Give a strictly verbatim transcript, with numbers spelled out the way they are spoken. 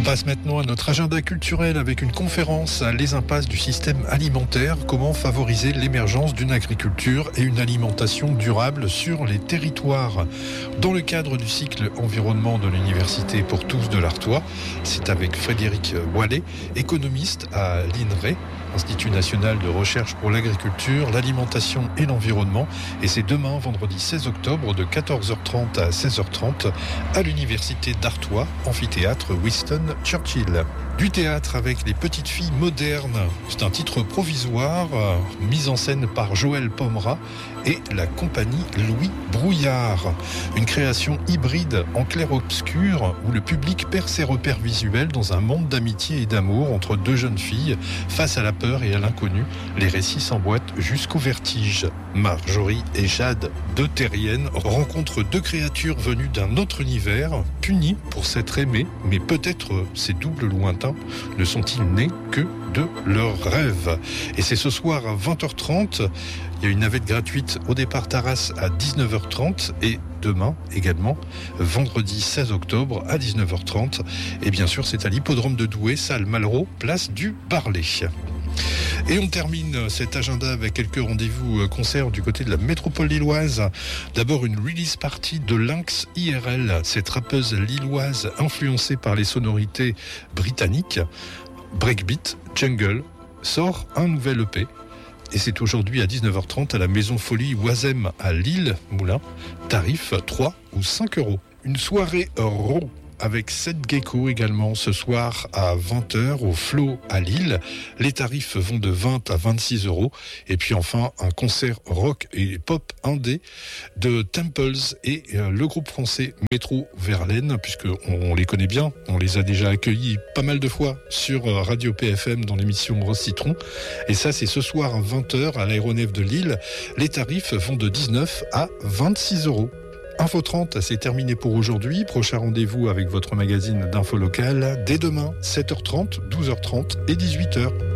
passe maintenant à notre agenda culturel avec une conférence à Les impasses du système alimentaire. Comment favoriser l'émergence d'une agriculture et une alimentation durable sur les territoires. Dans le cadre du cycle environnement de l'Université pour tous de l'Artois, c'est avec Frédéric Wallet, économiste à l'I N R E, Institut national de recherche pour l'agriculture, l'alimentation et l'environnement. Et c'est demain, vendredi seize octobre, de quatorze heures trente à seize heures trente, à l'Université d'Artois, amphithéâtre Winston Churchill. Du théâtre avec les petites filles modernes. C'est un titre provisoire, euh, mise en scène par Joël Pomera et la compagnie Louis Brouillard. Une création hybride en clair-obscur où le public perd ses repères visuels dans un monde d'amitié et d'amour entre deux jeunes filles face à la peur et à l'inconnu. Les récits s'emboîtent jusqu'au vertige. Marjorie et Jade, deux terriennes, rencontrent deux créatures venues d'un autre univers, punies pour s'être aimées, mais peut-être ces doubles lointains ne sont-ils nés que de leurs rêves. Et c'est ce soir à vingt heures trente. Il y a une navette gratuite au départ Tarasses à dix-neuf heures trente et demain également, vendredi seize octobre à dix-neuf heures trente. Et bien sûr, c'est à l'hippodrome de Douai, salle Malraux, place du Barlet. Et on termine cet agenda avec quelques rendez-vous concerts du côté de la métropole lilloise. D'abord une release party de Lynx I R L, cette rappeuse lilloise influencée par les sonorités britanniques. Breakbeat Jungle sort un nouvel E P. Et c'est aujourd'hui à dix-neuf heures trente à la Maison Folie Oisem à Lille, Moulin. Tarif trois ou cinq euros. Une soirée raw avec Seth Gecko également ce soir à vingt heures au Flow à Lille. Les tarifs vont de vingt à vingt-six euros. Et puis enfin, un concert rock et pop indé de Temples et le groupe français Métro Verlaine, puisqu'on les connaît bien. On les a déjà accueillis pas mal de fois sur Radio P F M dans l'émission Rose Citron. Et ça, c'est ce soir à vingt heures à l'aéronef de Lille. Les tarifs vont de dix-neuf à vingt-six euros. Info trente, c'est terminé pour aujourd'hui. Prochain rendez-vous avec votre magazine d'info locale dès demain, sept heures trente, douze heures trente et dix-huit heures.